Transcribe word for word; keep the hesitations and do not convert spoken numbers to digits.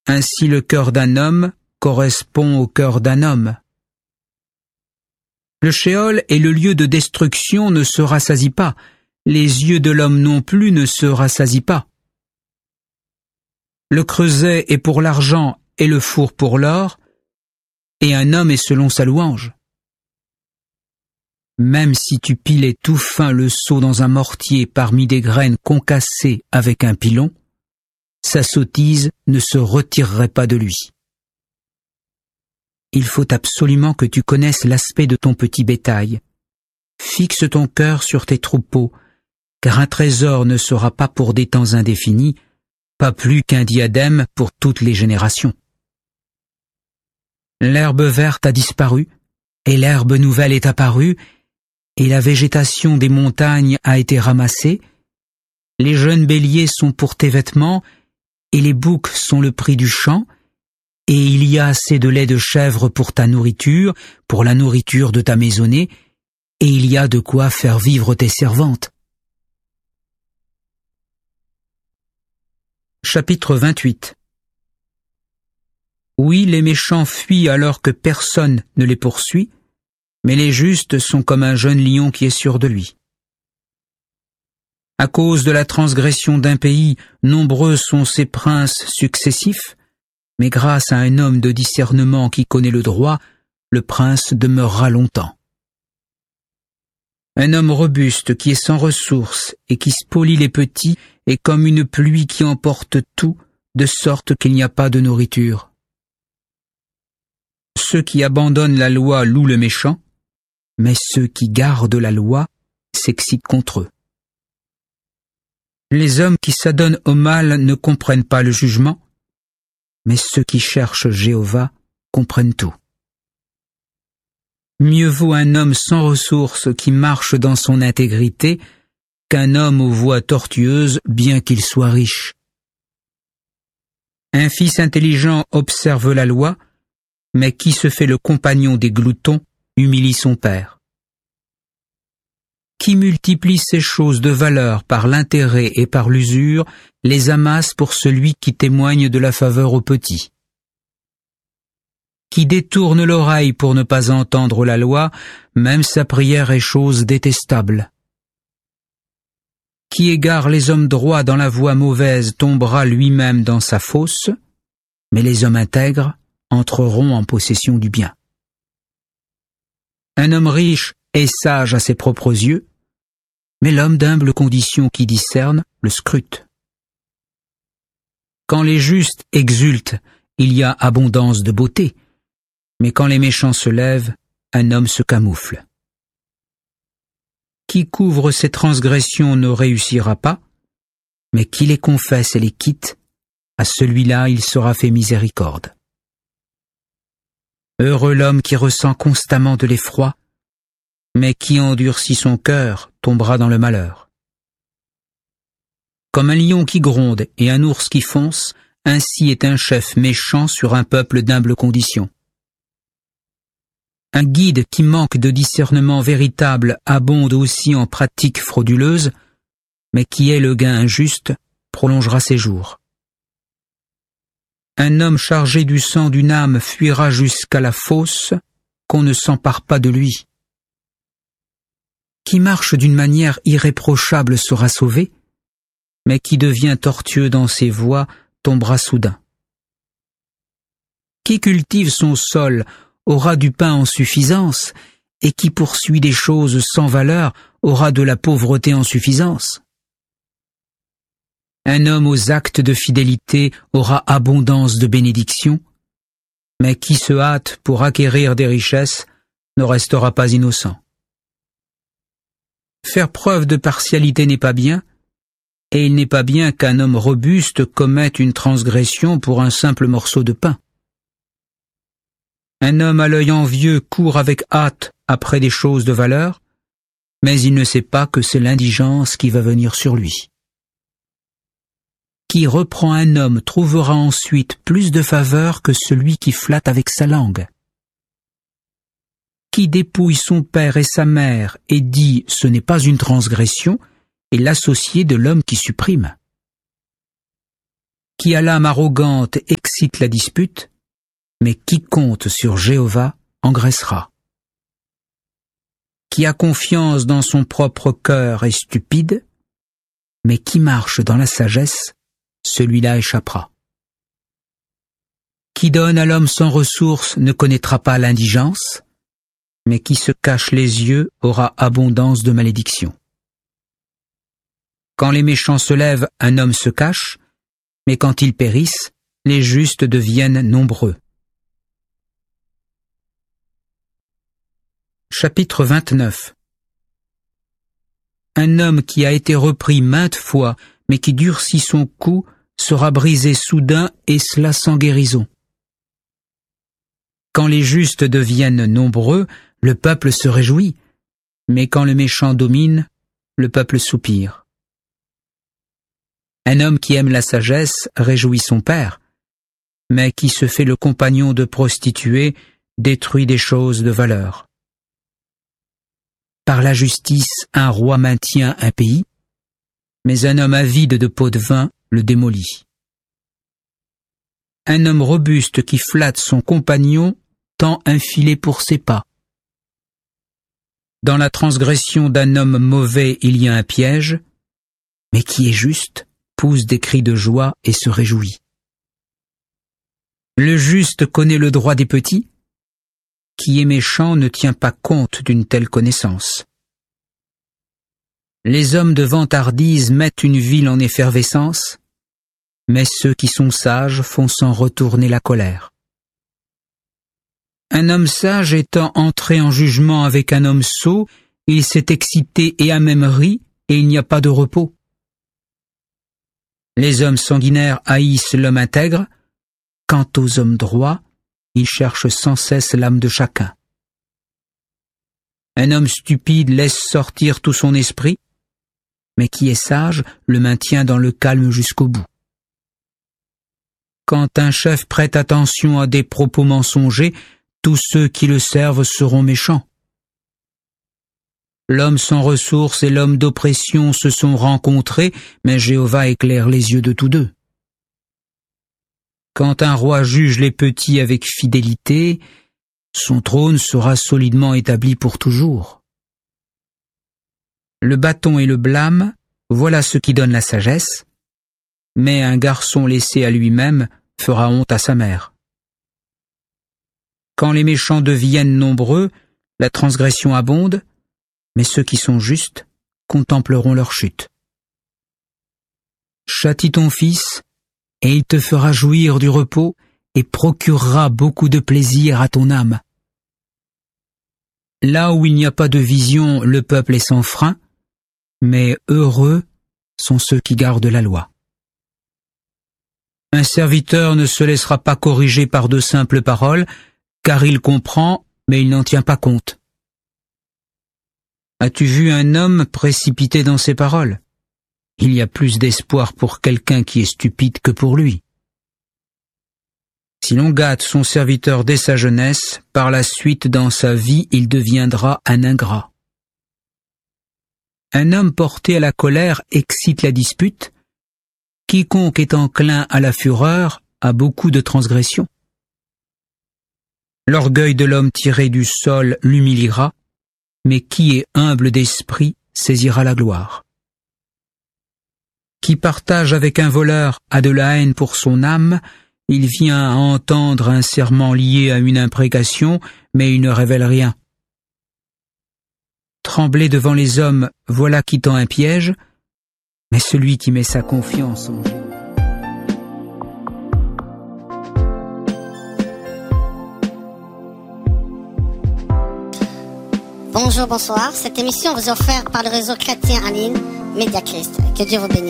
Ainsi le cœur d'un homme correspond au cœur d'un homme. Le shéol et le lieu de destruction ne se rassasient pas, les yeux de l'homme non plus ne se rassasient pas. Le creuset est pour l'argent et le four pour l'or, et un homme est selon sa louange. Même si tu pilais tout fin le seau dans un mortier parmi des graines concassées avec un pilon, sa sottise ne se retirerait pas de lui. Il faut absolument que tu connaisses l'aspect de ton petit bétail. Fixe ton cœur sur tes troupeaux, car un trésor ne sera pas pour des temps indéfinis, pas plus qu'un diadème pour toutes les générations. L'herbe verte a disparu, et l'herbe nouvelle est apparue, et la végétation des montagnes a été ramassée. Les jeunes béliers sont pour tes vêtements, et les boucs sont le prix du champ, et il y a assez de lait de chèvre pour ta nourriture, pour la nourriture de ta maisonnée, et il y a de quoi faire vivre tes servantes. Chapitre vingt-huit. Oui, les méchants fuient alors que personne ne les poursuit, mais les justes sont comme un jeune lion qui est sûr de lui. À cause de la transgression d'un pays, nombreux sont ses princes successifs, mais grâce à un homme de discernement qui connaît le droit, le prince demeurera longtemps. Un homme robuste qui est sans ressources et qui spolie les petits est comme une pluie qui emporte tout, de sorte qu'il n'y a pas de nourriture. Ceux qui abandonnent la loi louent le méchant, mais ceux qui gardent la loi s'excitent contre eux. Les hommes qui s'adonnent au mal ne comprennent pas le jugement, mais ceux qui cherchent Jéhovah comprennent tout. Mieux vaut un homme sans ressources qui marche dans son intégrité qu'un homme aux voies tortueuses, bien qu'il soit riche. Un fils intelligent observe la loi, mais qui se fait le compagnon des gloutons humilie son père. Qui multiplie ces choses de valeur par l'intérêt et par l'usure, les amasse pour celui qui témoigne de la faveur aux petits. Qui détourne l'oreille pour ne pas entendre la loi, même sa prière est chose détestable. Qui égare les hommes droits dans la voie mauvaise tombera lui-même dans sa fosse, mais les hommes intègres entreront en possession du bien. Un homme riche est sage à ses propres yeux, mais l'homme d'humble condition qui discerne le scrute. Quand les justes exultent, il y a abondance de beauté, mais quand les méchants se lèvent, un homme se camoufle. Qui couvre ses transgressions ne réussira pas, mais qui les confesse et les quitte, à celui-là il sera fait miséricorde. Heureux l'homme qui ressent constamment de l'effroi, mais qui endurcit son cœur tombera dans le malheur. Comme un lion qui gronde et un ours qui fonce, ainsi est un chef méchant sur un peuple d'humble condition. Un guide qui manque de discernement véritable abonde aussi en pratiques frauduleuses, mais qui est le gain injuste prolongera ses jours. Un homme chargé du sang d'une âme fuira jusqu'à la fosse, qu'on ne s'empare pas de lui. Qui marche d'une manière irréprochable sera sauvé, mais qui devient tortueux dans ses voies tombera soudain. Qui cultive son sol aura du pain en suffisance, et qui poursuit des choses sans valeur aura de la pauvreté en suffisance. Un homme aux actes de fidélité aura abondance de bénédictions, mais qui se hâte pour acquérir des richesses ne restera pas innocent. Faire preuve de partialité n'est pas bien, et il n'est pas bien qu'un homme robuste commette une transgression pour un simple morceau de pain. Un homme à l'œil envieux court avec hâte après des choses de valeur, mais il ne sait pas que c'est l'indigence qui va venir sur lui. Qui reprend un homme trouvera ensuite plus de faveur que celui qui flatte avec sa langue. Qui dépouille son père et sa mère et dit « ce n'est pas une transgression » est l'associé de l'homme qui supprime. Qui a l'âme arrogante excite la dispute, mais qui compte sur Jéhovah engraissera. Qui a confiance dans son propre cœur est stupide, mais qui marche dans la sagesse, celui-là échappera. Qui donne à l'homme sans ressources ne connaîtra pas l'indigence, mais qui se cache les yeux aura abondance de malédiction. Quand les méchants se lèvent, un homme se cache, mais quand ils périssent, les justes deviennent nombreux. Chapitre vingt-neuf. Un homme qui a été repris maintes fois, mais qui durcit son cou, sera brisé soudain, et cela sans guérison. Quand les justes deviennent nombreux, le peuple se réjouit, mais quand le méchant domine, le peuple soupire. Un homme qui aime la sagesse réjouit son père, mais qui se fait le compagnon de prostituées détruit des choses de valeur. Par la justice, un roi maintient un pays, mais un homme avide de pots de vin le démolit. Un homme robuste qui flatte son compagnon tend un filet pour ses pas. Dans la transgression d'un homme mauvais il y a un piège, mais qui est juste pousse des cris de joie et se réjouit. Le juste connaît le droit des petits, qui est méchant ne tient pas compte d'une telle connaissance. Les hommes de vantardise mettent une ville en effervescence, mais ceux qui sont sages font s'en retourner la colère. Un homme sage étant entré en jugement avec un homme sot, il s'est excité et a même ri, et il n'y a pas de repos. Les hommes sanguinaires haïssent l'homme intègre, quant aux hommes droits, ils cherchent sans cesse l'âme de chacun. Un homme stupide laisse sortir tout son esprit, mais qui est sage le maintient dans le calme jusqu'au bout. Quand un chef prête attention à des propos mensongers, tous ceux qui le servent seront méchants. L'homme sans ressources et l'homme d'oppression se sont rencontrés, mais Jéhovah éclaire les yeux de tous deux. Quand un roi juge les petits avec fidélité, son trône sera solidement établi pour toujours. Le bâton et le blâme, voilà ce qui donne la sagesse, mais un garçon laissé à lui-même fera honte à sa mère. Quand les méchants deviennent nombreux, la transgression abonde, mais ceux qui sont justes contempleront leur chute. Châtie ton fils, et il te fera jouir du repos, et procurera beaucoup de plaisir à ton âme. Là où il n'y a pas de vision, le peuple est sans frein, mais heureux sont ceux qui gardent la loi. Un serviteur ne se laissera pas corriger par de simples paroles, car il comprend, mais il n'en tient pas compte. As-tu vu un homme précipité dans ses paroles? Il y a plus d'espoir pour quelqu'un qui est stupide que pour lui. Si l'on gâte son serviteur dès sa jeunesse, par la suite dans sa vie il deviendra un ingrat. Un homme porté à la colère excite la dispute. Quiconque est enclin à la fureur a beaucoup de transgressions. L'orgueil de l'homme tiré du sol l'humiliera, mais qui est humble d'esprit saisira la gloire. Qui partage avec un voleur a de la haine pour son âme, il vient à entendre un serment lié à une imprécation, mais il ne révèle rien. Trembler devant les hommes, voilà qui tend un piège, mais celui qui met sa confiance en Dieu. Bonjour, bonsoir. Cette émission vous est offerte par le réseau chrétien en ligne Média Christ. Que Dieu vous bénisse.